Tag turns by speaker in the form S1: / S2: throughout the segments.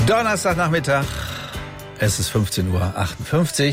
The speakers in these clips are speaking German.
S1: Donnerstagnachmittag, es ist 15:58 Uhr.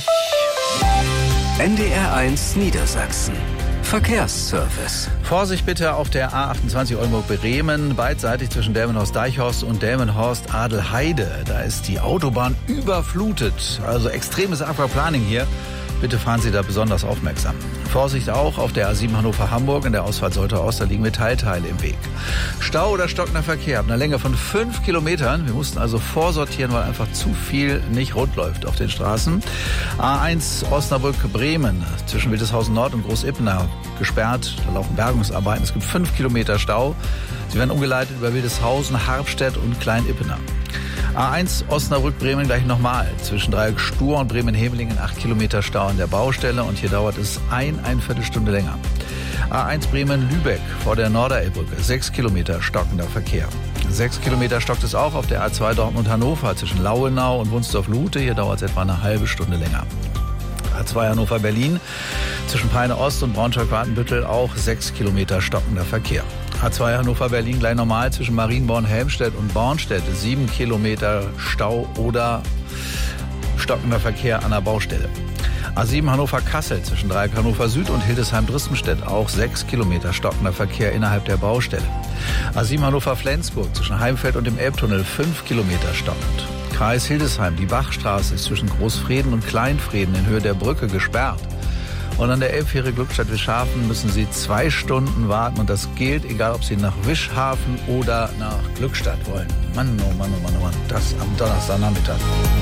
S2: NDR 1 Niedersachsen. Verkehrsservice.
S1: Vorsicht bitte auf der A28 Oldenburg-Bremen, beidseitig zwischen Delmenhorst-Deichhorst und Delmenhorst-Adelheide. Da ist die Autobahn überflutet, also extremes Aquaplaning hier. Bitte fahren Sie da besonders aufmerksam. Vorsicht auch auf der A7 Hannover-Hamburg in der Ausfahrt Soltau-Ost, da liegen Metallteile im Weg. Stau oder stockender Verkehr ab einer Länge von 5 Kilometern. Wir mussten also vorsortieren, weil einfach zu viel nicht rund läuft auf den Straßen. A1 Osnabrück-Bremen zwischen Wildeshausen Nord und Groß-Ippener gesperrt. Da laufen Bergungsarbeiten. Es gibt 5 Kilometer Stau. Sie werden umgeleitet über Wildeshausen, Harpstedt und Klein-Ippener. A1 Osnabrück-Bremen gleich nochmal. Zwischen Dreieck Stur und Bremen-Hemelingen 8 Kilometer Stau an der Baustelle und hier dauert es eine Viertelstunde länger. A1 Bremen-Lübeck vor der Norderelbbrücke 6 Kilometer stockender Verkehr. 6 Kilometer stockt es auch auf der A2 Dortmund-Hannover zwischen Lauenau und Wunsdorf-Lute. Hier dauert es etwa eine halbe Stunde länger. A2 Hannover-Berlin zwischen Peine-Ost und Braunschweig-Watenbüttel auch 6 Kilometer stockender Verkehr. A2 Hannover-Berlin gleich normal zwischen Marienborn-Helmstedt und Bornstedt 7 Kilometer Stau oder stockender Verkehr an der Baustelle. A7 Hannover-Kassel zwischen Dreieck Hannover Süd und Hildesheim-Dristenstedt auch 6 Kilometer stockender Verkehr innerhalb der Baustelle. A7 Hannover-Flensburg zwischen Heimfeld und dem Elbtunnel 5 Kilometer stockend. Kreis Hildesheim, die Bachstraße ist zwischen Großfrieden und Kleinfrieden in Höhe der Brücke gesperrt. Und an der Elbfähre Glückstadt-Wischhafen müssen Sie 2 Stunden warten. Und das gilt, egal ob Sie nach Wischhafen oder nach Glückstadt wollen. Mann, oh Mann, oh Mann, oh Mann. Das am Donnerstagnachmittag.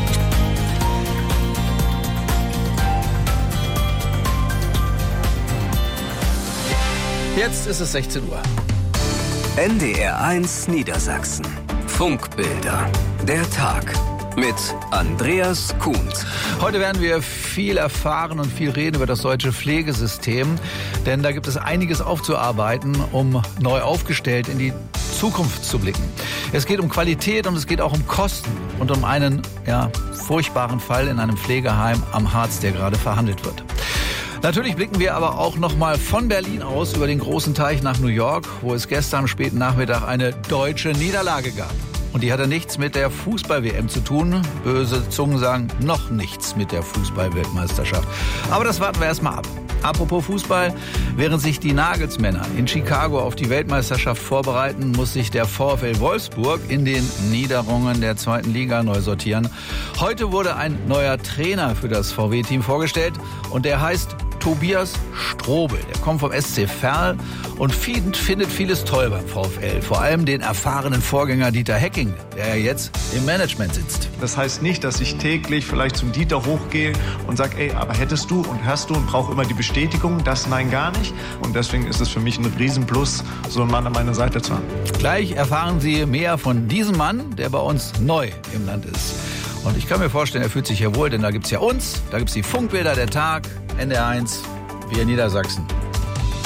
S1: Jetzt ist es 16 Uhr.
S2: NDR 1 Niedersachsen. Funkbilder. Der Tag. Mit Andreas Kuhns.
S1: Heute werden wir viel erfahren und viel reden über das deutsche Pflegesystem. Denn da gibt es einiges aufzuarbeiten, um neu aufgestellt in die Zukunft zu blicken. Es geht um Qualität und es geht auch um Kosten und um einen furchtbaren Fall in einem Pflegeheim am Harz, der gerade verhandelt wird. Natürlich blicken wir aber auch noch mal von Berlin aus über den großen Teich nach New York, wo es gestern am späten Nachmittag eine deutsche Niederlage gab. Und die hatte nichts mit der Fußball-WM zu tun. Böse Zungen sagen, noch nichts mit der Fußball-Weltmeisterschaft. Aber das warten wir erstmal ab. Apropos Fußball, während sich die Nagelsmänner in Chicago auf die Weltmeisterschaft vorbereiten, muss sich der VfL Wolfsburg in den Niederungen der 2. Liga neu sortieren. Heute wurde ein neuer Trainer für das VW-Team vorgestellt und der heißt Tobias Strobel. Der kommt vom SC Verl und findet vieles toll beim VfL. Vor allem den erfahrenen Vorgänger Dieter Hecking, der ja jetzt im Management sitzt.
S3: Das heißt nicht, dass ich täglich vielleicht zum Dieter hochgehe und sage, ey, aber hättest du und hast du und brauche immer die Bestätigung. Das nein, gar nicht. Und deswegen ist es für mich ein Riesenplus, so einen Mann an meiner Seite zu haben.
S1: Gleich erfahren Sie mehr von diesem Mann, der bei uns neu im Land ist. Und ich kann mir vorstellen, er fühlt sich hier wohl, denn da gibt's ja uns, da gibt's die Funkbilder der Tag, NDR 1, wir in Niedersachsen.